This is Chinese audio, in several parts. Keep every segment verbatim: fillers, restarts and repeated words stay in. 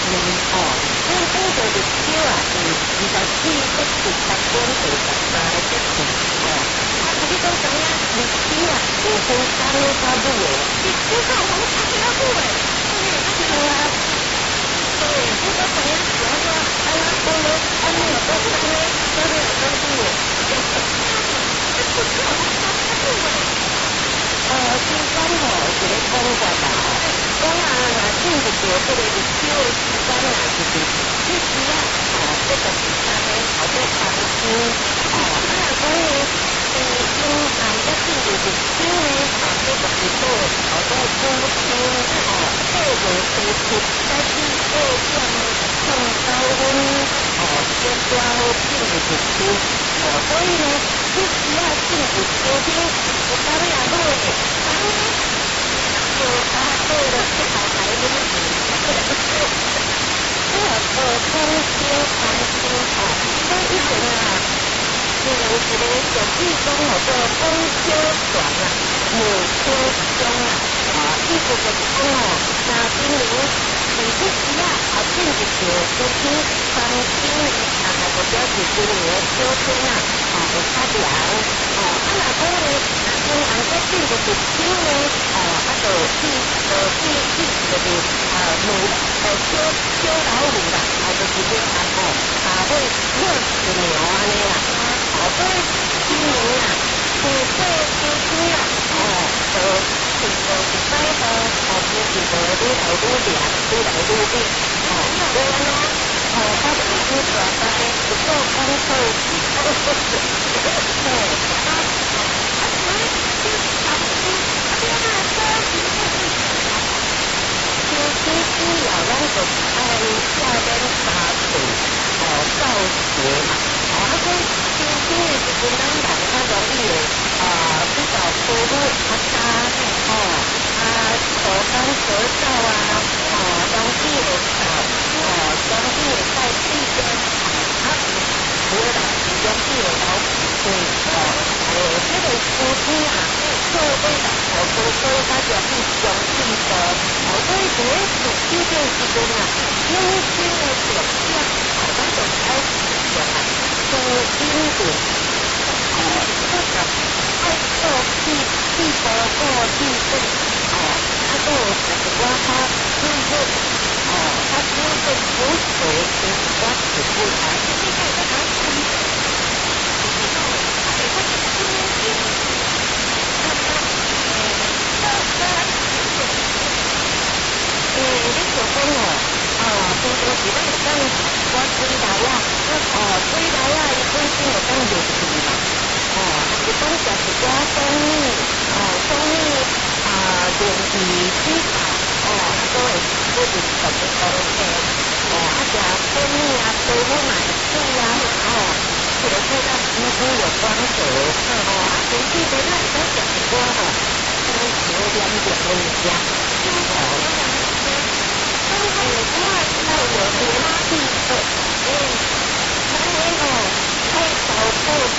哦，咱讲到日少啊，是二十四节气十点第十三个节气，哦，啊，你讲怎样日少啊，有分三个到五个，日少到我们三个到五个，对啊，对，你讲怎样？我说，哎呀，我们我们有多三个，三个有多五个，这是这是我们三个五个。呃，第三吼一个讲法啦吼，讲啊，若进入到这个日少的时间啦，就是日时啊，哦，这就是三个或者三天，哦，啊，讲呢，呃，因啊，要进入日少呢，哦，这就是说，或者秋天，哦，八月初七开始八点从高温，哦，一直到进入日少，哦，所以呢，日时啊进入秋天，有当然好诶。就他做的不好还是不行，这个空间环境哦，这一种啊，是有一个小地方叫做风丘船啊，木丘乡啊，啊，意思就是讲哦，那今年是这时啊，啊，进入到秋天、春天啊，或者是今年秋天啊，啊，会较凉哦，啊，那讲呢，那今年再进入日秋呢，哦，啊，就去就去去就是啊，木呃秋秋老虎啦，啊，就是这啊哦，啊会热死牛安尼啦，哦，所以今年啊，是过秋天啊，哦，就就就是摆好，哦，就是就愈来愈凉，愈来愈热，哦，对啊，哦，他是愈大大的不做功课，对，啊，啊，所以就啊，就对啊，所以秋天主要咱就是爱夏天三岁，哦，造节嘛，哦，啊，所以秋天的时阵，咱人较容易会啊比较多雨较干，哦，啊，土干舌燥啊，哦，容易会燥，哦，容易会在地边，啊，有的人是容易会流鼻水，哦，诶，这个秋天啊，做尾啦，哦，所以较容易上气多，哦，所以伫咧入秋天时阵啊，养生的重点，哦，咱就爱注重啊，多饮水，哦，这个爱做气气波过气水，哦，啊，个就是我较注重，哦，较注重补水，就是我是不啊，这个在个较注重，这个啊，这个是注诶，你就讲哦，哦，平常时咱会当我水来啊，哦，水来啊，伊本身会当入去嘛，哦，啊是讲食一寡蜂蜜，哦，蜂蜜啊，连鱼水茶，哦，啊都会不是什么东西，哦，啊食蜂蜜啊，多母奶水啊，哦，这个对咱皮肤有光泽，哦，啊，甚至乎咱会当食一寡吼，三球两点的物件，哦。哎，我还有有点气氛，哎，那那个太早过了，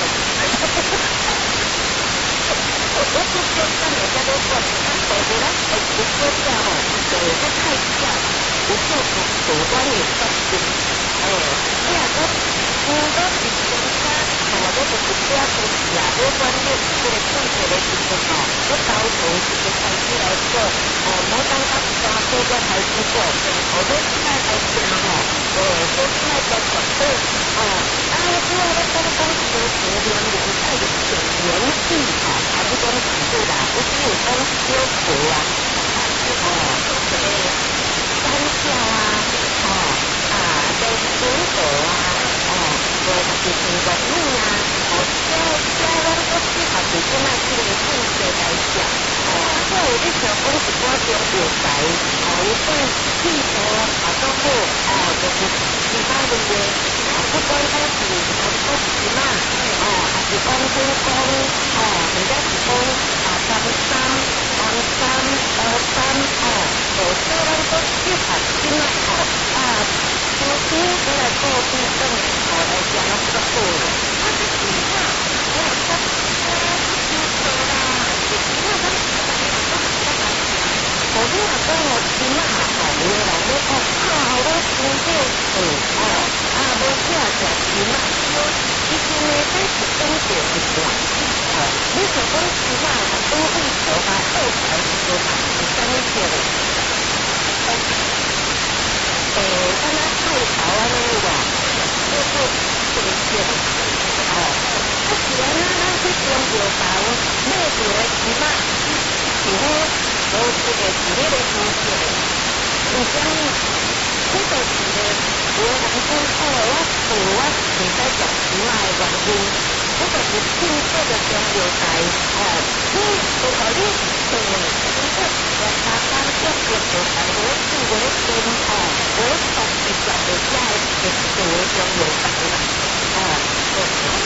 我我不知道人家都说，他走回来，哎，不说掉哦，走的太快，不做主主观也算是，哎，哎呀，我我都是人家，哦，我就是不要说呀，我关键这个正确的时间哦，我早从这个开始来做，哦，我当他抓这个开始做。我都是在在家吼，诶，都是在家准备，哦，啊，主要咧讲讲是说前两年在的前年纪吼，啊，不讲程度啦，不是有讲小学啊，哦，诶，三校啊，哦，啊，跟水果啊，哦，无就是苹果蜜啊，哦，这这咱都适合是即卖即个正确来讲，哦，啊，还有你像讲一寡中药材，哦，伊对气候啊都好，哦，就是其他类的，啊，不管它是啊不是嘛，哦，还是讲火锅，哦，或者是讲啊黄山、黄山、高山，哦，无说咱都适合即卖，哦，啊，秋天再来做地震，哦，来讲这个好了，啊，这是啊，我有看，啊，是秋啦，这是我咱大家都大家。我你若讲我钱啊，吼，有的人咧讲啊，我钱啊， 啦。哦，你想讲起码都会头发二才是嘛，是啥物事嘞？诶，敢若菜头安尼哇，就是新鲜。哦，啊是安那咱去中药房买着的起码是好无一个是迄个新鲜的，有啥物？这就是咧，有的人讲哦，我做我袂使食起码的原因。这就是进这个中药材哦，你就互你做，你说两三工做中药材，我煮我炖哦，我当时食着遮的是做的中药材啦，哦，就是。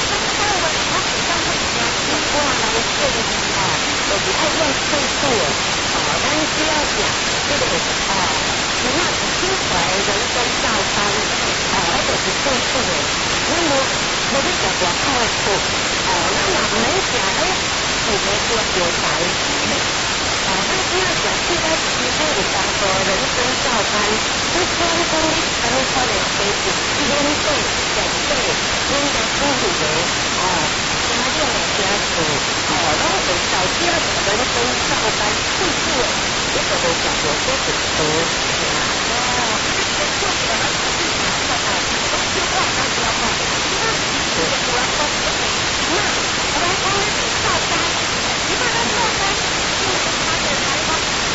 我我是当我食起我来做哦，就是爱用脆脆的哦，咱只要食这个哦，起码是清出来的人参皂苷哦，那就是脆脆的，那么。无你食外口的醋，哦，咱嘛毋免食迄有的中药材，哦，咱只要食起来其实有当做人参皂苷，你讲讲你安尼款的茶是免费、免费、免得付费的，哦，加量的加醋，哦，拢会少只要是人参皂苷脆脆的，你就会食到这是好，是啦，哦，你这做起来还是最难的哦，我就我当时要讲。我我我那我来讲那种皂苷，你看那皂苷就是它的来源，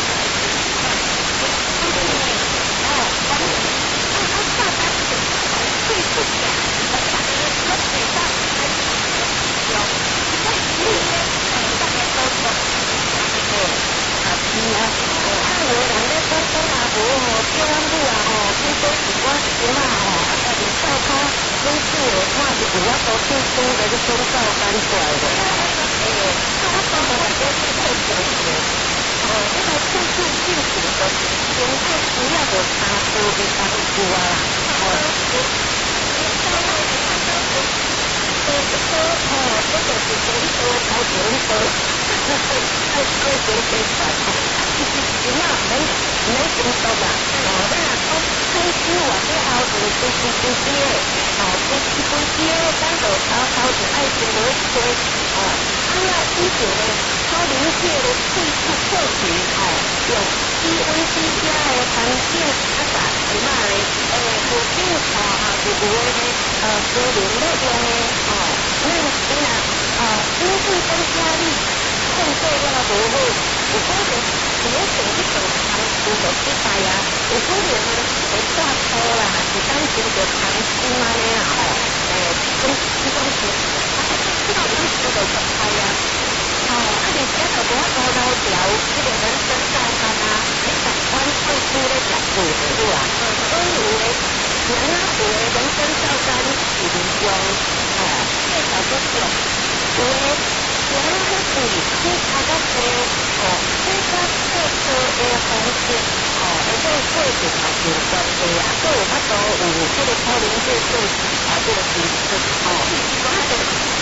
哦，然后啊啊皂苷是最不假，而且呢，它水上还是有，所以里面呃大概都有，对，啊是啊，哦，啊有人咧讲讲啊，无吼叫阮母啊吼，去做是我先啊吼，啊家己照他。你煮的看是有法度去煮的，你煮皂苷出来的。诶，那我当然是去配酒的。哦，这个醋醋进行的，先做主要的茶多的当煮啊啦。哦，你你在那里看到是，呃，这个哦，这个是先做才先做，再做先先传。你那没没听懂嘛？哦，那讲开始完了后就是规规规规的，哦，规规规规的，咱就偷偷就爱先落去，哦，啊那以前呢，超临界的技术破题，哦，用低温低加的环境，啊把起码呢，诶，附近哦啊是有的呢，呃，高龄要用的，哦，那你若哦，因为增加力控制了无好，有可能。你要做一种长期的失败啊，有可能呢会挂钩啦，是当时就长期安尼啦吼，诶，种这种是，啊，这个你说的失败啊，哦，啊，而且就无法度捞条这个人参皂苷啊，你习惯做出咧食做的对啊，所以有的人啊有的人参皂苷是利用哦，介绍不少，有的。然后那是其他的些哦，其他特色的风景哦，而且过程嘛有关系啊，所以它都有这个超临界性啊，这个形式哦，它的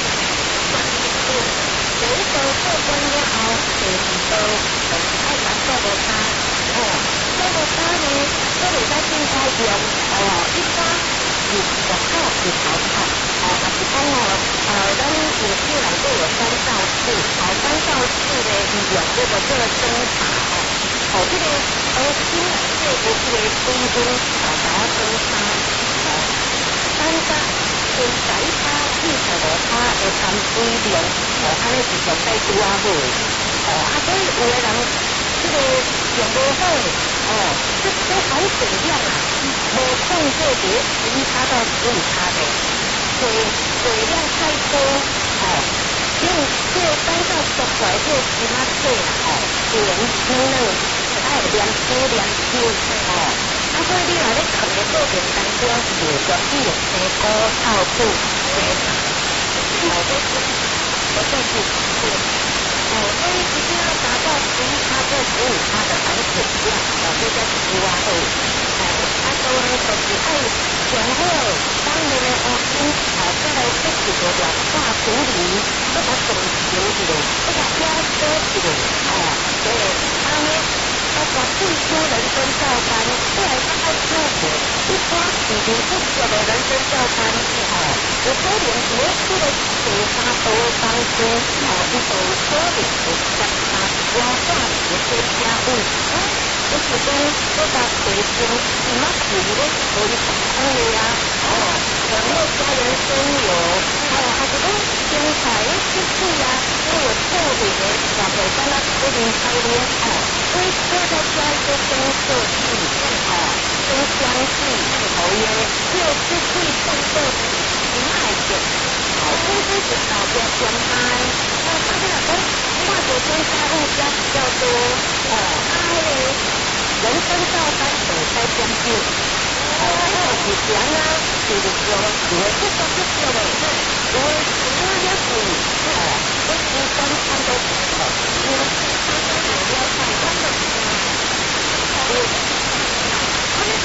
有一个过关了后，第二个就是爱把做个它哦，做个它呢，都会在进开用哦，一般是外口是淘汰。哦，也是讲哦，呃，咱有些人都有三皂式，哦，三皂式的利用这个这个蒸茶哦，哦，这个核心这个这个低温哦，把它蒸茶哦，三皂先洗它，去除了它的含水量，哦，安尼是上最拄啊好的，哦，啊，所以有的人这个用不好的，哦，这这含水量啊，无控制住十一卡到十五卡的。水水量太多，哦，用这个单照做出来这个其他水啦，哦，甜嫩嫩，爱凉酥凉酥，哦，啊，所以你若咧放的过程当中是全部用青菇、臭豆、鸡蛋，哦，这是这就是对，哦，所以一定要达到十一卡到十五卡的含水量，哦，这才是最好的，哦，啊，所以就是爱上好当然的黄金，哦，再来这几个软化处理，再把整形一个，再把压缩一个，哦，对，安尼，啊，把最初人参皂苷，再来它爱舒服，一般已经不熟的人参皂苷，哦，有可能是咧这个水沙多当中，哦，一头车顶的相差拉挂的这家务，哎，就是讲这个北京什么苦的，可以不空的呀，哦，然后家人生油，哦，还是讲精彩的吃素呀，因为臭的呢，大概干那不能开的，哦，所以这个加一个增色剂，哦，增香剂，好耶，六是最重的不卖的。哦，这是指导的全拍，哦，他这个讲化学添加物加比较多，哦，它那个人参皂苷等在将近，哦，这个是强啊，就是说，因为这个是叫的，因为主要是，哦，这是三餐都不好，因为它这个要看真的，嗯，他们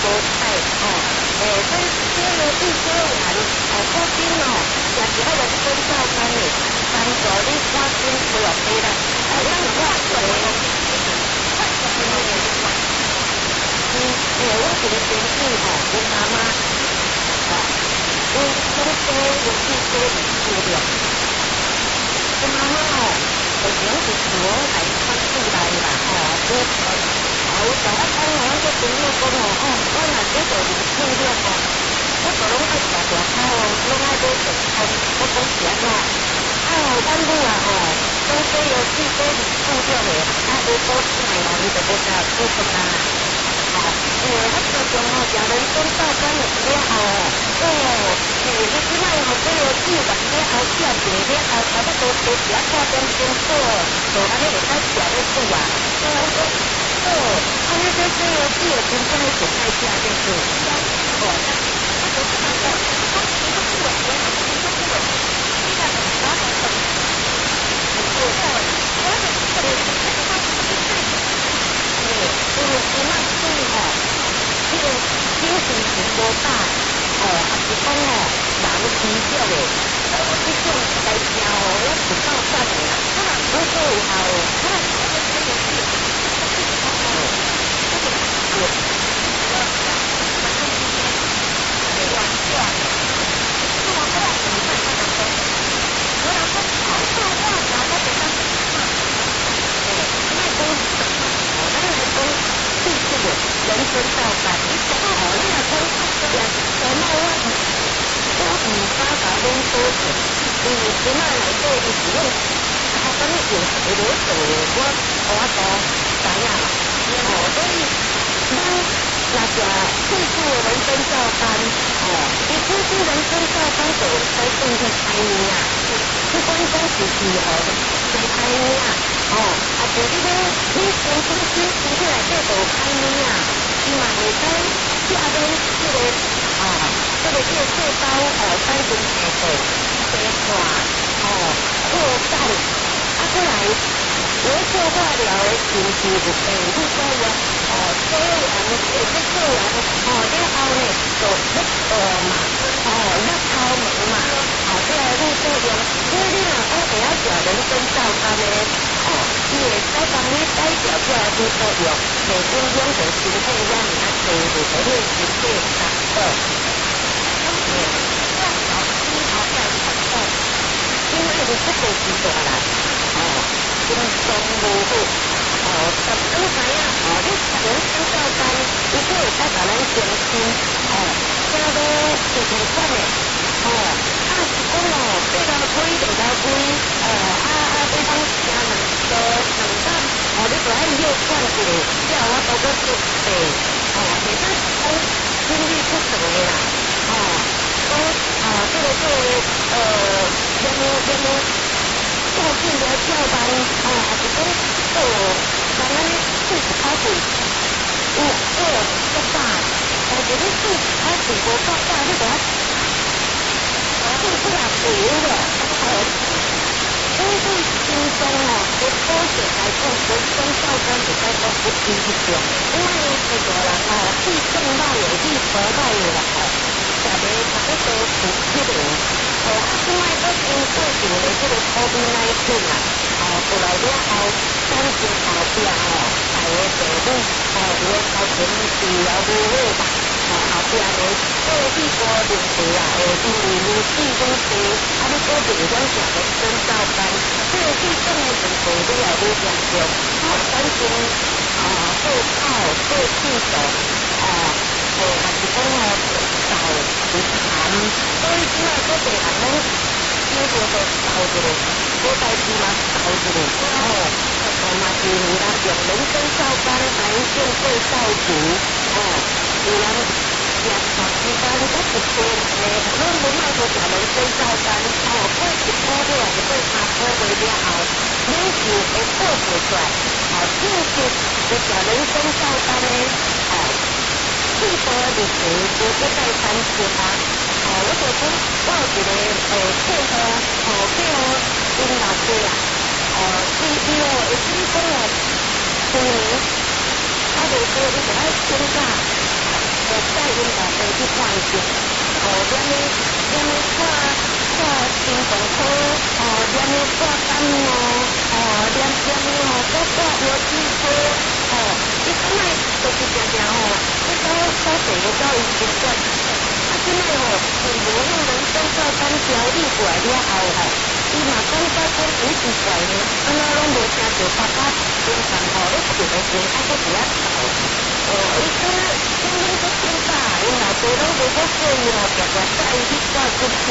菜哦，诶，所以这个一些人哦，附近哦，也是迄个深造班的，帮助你赶紧回落地啦。啊，咱我做诶，嗯，诶，我一个亲戚吼，阮妈妈哦，阮总多有四岁住了，阮妈妈哦，就平时是我来看厝内啦，哦，我哦，有时啊，讲我个朋友讲哦，哦，我若这个是听了哦，我就拢爱食大口哦，拢爱买健康，我讲是安怎？啊，阮母啊吼，总多有四岁是住了的，啊，下晡出来哦，伊就要甲煮饭啦。哦，诶，我最近哦，食人参照干了后哦，哦，诶，你即摆哦，这个煮完了后，食过了后，差不多多食半点钟左右，就安尼会使食咧煮啊。哦，哦，安尼这这个煮的真正是太食咧煮。哦，啊，就是那个，我你都煮了，我你都煮了，你那个哪个很？哦，我那个这个这个它是不是？诶，就是即摆煮吼。迄个精神情无大，哦，也是讲哦，人吃少的，哦，即种来食哦，我是够赞的啦。我做有效的，我我这个是，哦，这个是，我讲，反正今天没玩笑，这我不然怎么办？他讲说，我讲说好说话，然后给他，哎，卖公司的，哦，那个来公。地处的人生道干，你讲哦，你若讲也什么我我唔敢甲恁保证，因为今仔内底伊是用啊什么用材料做的，我我都知影啦。哦，所以咱若食地处的人生道干，哦，伊地处人生道干就使算是排名啊，不管讲是如何，是排名啊。哦，啊，就是讲你身身身身体内底就有歹物啊，伊嘛会使食到即个哦，即个即个细胞哦产生病变、病患哦、扩散，啊，过来我做化疗的是不是有病？你说有哦，做完诶，即做完哦了后呢，就要饿嘛，哦，要头毛嘛，哦，再来副作用，所以你若讲会晓食人参照干的。哦，伊会使帮你解决这个副作用，袂影响到身体遐尔啊多，就互你身体达到。嗯，这样老师好在看到，因为你这个时段啦，哦，心中无好，哦，十分知影，哦，你食人参照干，伊佫会使甲咱健心，哦，啥都是袂款的，哦，啊是讲哦，对头腿对头腿，哦，啊啊，对方食两个两担，哦，你就爱约管一下，了我都搁做备，哦，袂使讲轻易出错的啦，哦，讲啊，这个这个呃，连连做治疗教班，哦，还是讲做咱咱自己开始有做做大，但是你自己开始无做大，你就要做出来肥的，哦。所以对心中哦，对科学来讲，人生照干比较讲不低一点，因为这个人哦，气动脉有力，头脉有力哦，食的差不多是这个，哦，啊，另外个因过程的这个 COVID 十九 啊，哦，过来了后，咱是后壁哦，大个病例，哦，伊个头前治疗无好吧。哦，后壁个这个地波问题啊，会因为愈死愈多，啊，你搁影响食人参照干，这个气管的问题愈来愈严重，哦，产生哦肺泡、肺气肿，哦，诶，还是讲哦肺有痰，所以即摆个病人拢经过着烧一个，好代志嘛烧一个，哦，哦嘛是有人用人参照干来健肺消毒，哦。有人食长时间都一多人呢，咱无卖就食人参照干，哦，过一个月或者过三个月了后，你就会报复出来，哦，正式有食人参照干的，哦，最多的日期就要再三天啊，哦，我就讲我有一个诶客户，哦，叫因老爸啊，哦，伊伊哦会记讲哦，规年，啊，袂过你就爱请假。 着带因大家去看病，哦，踮咧踮咧看看心脏科，哦，踮咧挂感冒，哦，踮踮咧吼搁挂腰子科，哦，伊即摆就是常常吼，去到到第个到医诊馆，啊，即摆吼是无向人生照单调理过来了后吼，伊嘛感觉讲有奇怪呢，安怎拢无听到爸爸经常吼咧做个时爱搁伫遐吵。哦，伊讲讲恁个听爸，因老爸拢无搁做伊吼，常常带伊去挂出去。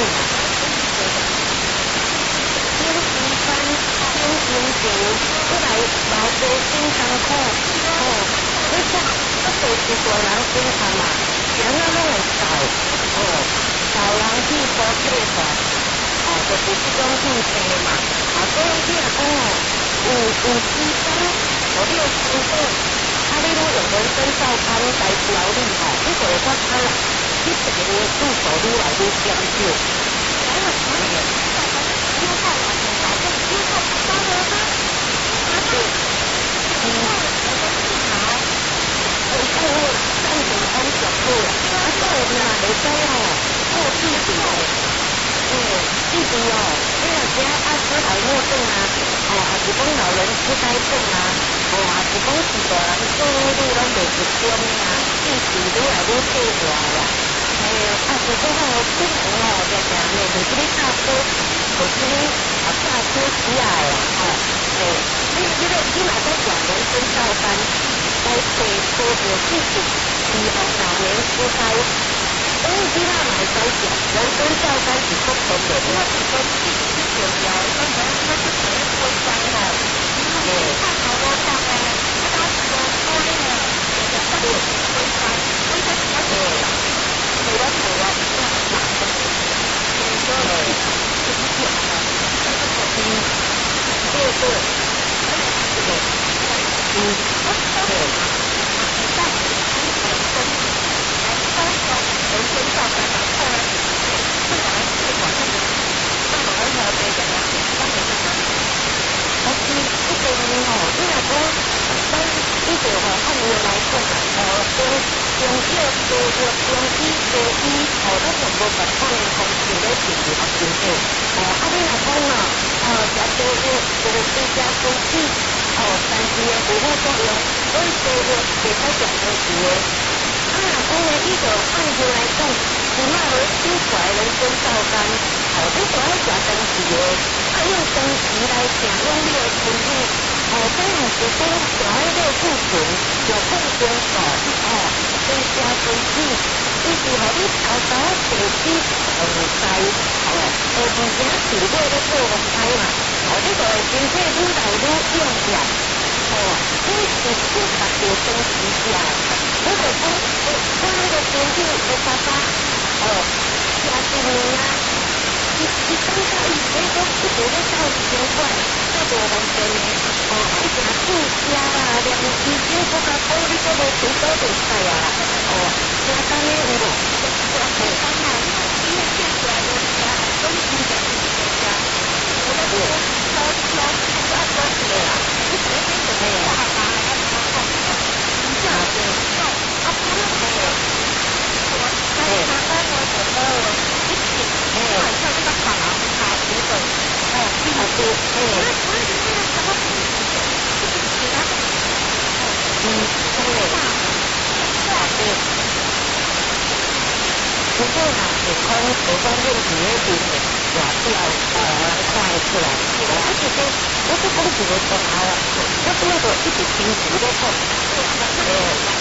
顶时班，顶刑期，过来老爸真艰苦，哦，你讲这就是大人生活嘛，人啊拢会吵，哦，吵人去多计算，哦，就是这种问题嘛，啊，所以你若讲哦，有有时间，互你有成果。啊！你拢用人生照单来调理吼，你就会发觉啦，你一个月入手愈来愈减少。还有什么？优化老师，老师优化包罗吗？啊对，嗯，我的治疗，我顾问三点钟讲过了，啊对啦，袂使吼，过弟弟哦，嗯，弟弟哦，你若是阿斯海默症啊，哦，还是讲老人痴呆症啊？哦，也是讲是大人做愈拢袂集中啊，意识愈来愈退化啦。嘿，啊是讲吼，出门吼，常常呢就是咧搭车，就是咧啊搭车时啊啦，吼，嘿，你你个你若在讲人生照单，来提多着自己，以后老年痴呆，所以你若嘛会使讲，人生照单是不同的，你若是讲自己去做了，当然那就可能会灾吼。对，看好多项哦，不要说多那个，这个上面微观，微观比较对，对了对了，这样子，所以说就是这样的，嗯，对对，对，嗯，对，但是从人生来包括人生照单然后呢，这个还是管那个，那么而且别讲了，当然是哪里。但是这个呢吼，你若讲，咱你就吼按原来讲啊，吼中中药中药中医西医，吼咱用无共款的方式咧治疗啊身体，吼啊你若讲哦，哦食中药就是对家身体，吼但是呢有副作用，所以中药袂使食长时的。啊若讲呢，伊就按原来讲，起码落去出来人生照单，吼你就爱食长时的。啊，用长期来调养你的身体，哦，这毋是讲调迄个库存，就控制好，哦，增加身体，伊是互你偷偷提起防灾，哦，下晡时治疗咧做防灾嘛，哦，你就会身体愈来愈勇健，哦，你是适合着长期食，你就讲，我那个身体会发发，哦，食一年啊。伊伊感觉伊迄种一直咧到医诊馆，做无完全诶，哦，爱食注射啦，连医生搁较好，你搁无拄到袂使啊啦，哦，加单诶有无？加单啦，你看医院建出来的加中医的那个加，我在说超超超超多啦，你直接就可以画吧，要怎么画？你这样子，啊不用诶，我在查单我怎么一起。哎，像这个卡卡图本，哦，卡图，哎，那我也觉得什么不是其他的，嗯，对，大，对，不过嘛，健康有方面体验点的，哇，不要呃看得出来，我而且说，我是讲几个从啊，我是那个一直平时在看，哎，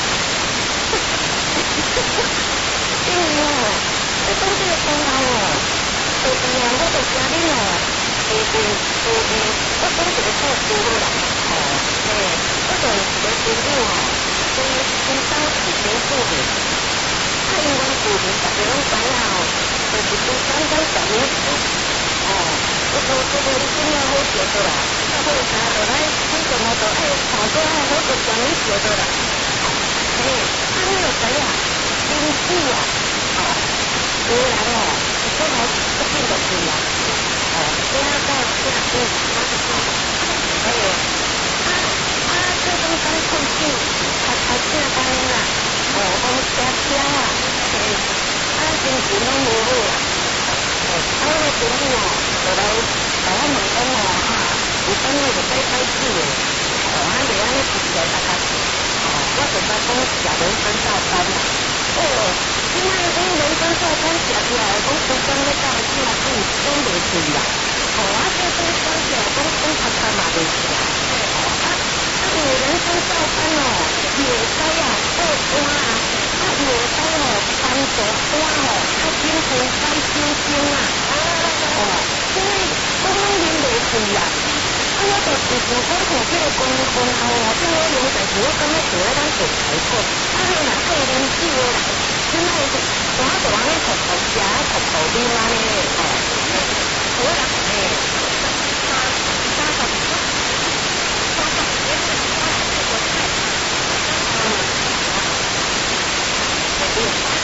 因为哦，我讲这个从啊哦。就是啊，我就惊你哦，下晡下晡，我讲一个故事好啦，哦，嘿，我就一个朋友哦，伊因兜是生妇的，啊，因阮附近大家拢知影哦，就是规工在十年前，哦，我说这个你怎样好做的啦？啊，好啥就来，你怎么就爱跑过来，我就将你做的啦，嘿，啊，你就知影，邻居啊，哦，有的人哦。我来不见得是啦，哦，不要到下去，哎呦，啊啊，这种干困境，他他下班啦，哦，我家家啊， 我就该开始的，哦，啊袂安尼直接大家做，哦，我就甲讲食人参照班啦，哦，即摆讲人参照班食起来，讲时间要到起来，讲讲袂对啦，哦，啊，这讲讲起来，讲讲拍拍嘛袂食，哦，啊，啊，有人参照班哦，伊会使啊，做单啊，啊，伊会使哦，帮助单哦，较紧分解烧精啊，哦，所以讲拢啉袂醉啦。啊，我就是想讲吼，这个公公后哦，这个啉，但是我感觉做咧咱做排骨，啊，你若爱啉酒的人，即摆是我就安尼涂涂食，涂涂啉安尼哦，我人诶，三三十三十几岁，我这个菜，嗯，对，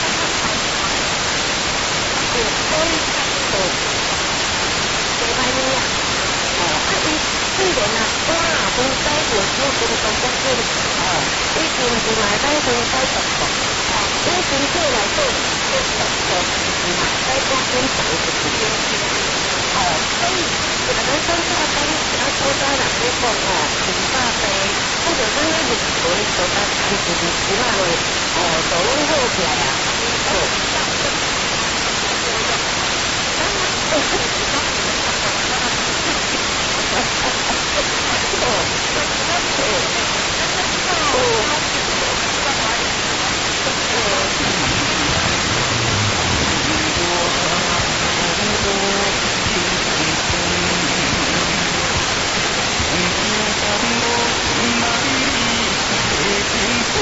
对，所以就几摆呢啊，哦，啊伊。虽然啊，我啊分解袂少分动作做哦，伊甚至嘛会当分解毒素，哦，因身体内底有毒素是嘛，解讲减少就是减少，哦，所以一个人生下班，只要多加两杯饭哦，平大杯，或者咱咧日常就当三四日时嘛嘞，哦，就拢好起来啊，哦，